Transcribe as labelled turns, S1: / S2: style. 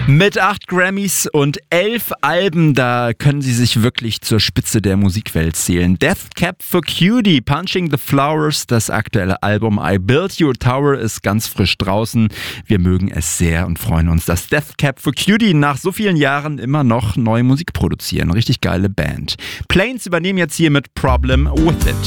S1: Mit 8 Grammys und 11 Alben, da können sie sich wirklich zur Spitze der Musikwelt zählen. Death Cab for Cutie, Punching the Flowers, das aktuelle Album I Built Your Tower ist ganz frisch draußen. Wir mögen es sehr und freuen uns, dass Death Cab for Cutie nach so vielen Jahren immer noch neue Musik produzieren. Richtig geile Band. Planes übernehmen jetzt hier mit Problem With It.